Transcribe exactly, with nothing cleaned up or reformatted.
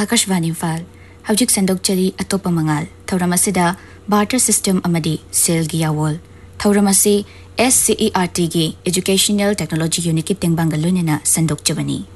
आकाशवाणी इम्फाल हौजिक संदोकचरी अतोप मंगाल थौरम असिदा barter system अमदी cell गी यावोल थौरम असि S C E R T गी एजुकेशनल टेक्नोलॉजी यूनिट की तेंगबांग लोइनेना संदोकचबनी